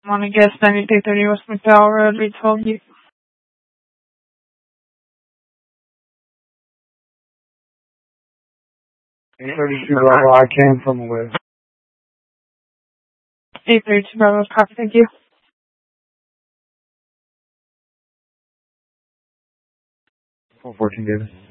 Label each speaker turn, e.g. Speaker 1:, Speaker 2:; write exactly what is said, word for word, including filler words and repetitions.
Speaker 1: Want to guess ninety-three thirty West McDowell Road, B twelve U.
Speaker 2: thirty-two Bravo, I came from a way.
Speaker 1: eight thirty-two Bravo, copy, thank you.
Speaker 2: four fourteen Davis.